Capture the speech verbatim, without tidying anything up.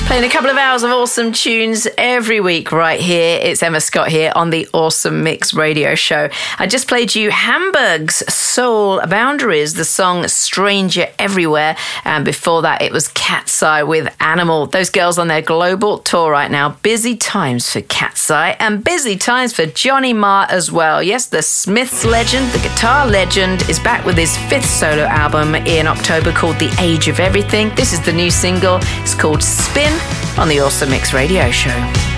Playing a couple of hours of awesome tunes every week right here. It's Emma Scott here on the Awesome Mix radio show. I just played you Hamburg's Soul Boundaries, the song Stranger Everywhere. And before that, it was Cat's Eye with Animal. Those girls on their global tour right now. Busy times for Cat's Eye and busy times for Johnny Marr as well. Yes, the Smiths legend, the guitar legend, is back with his fifth solo album in October called The Age of Everything. This is the new single. It's called Spin on the Awesome Mix radio show.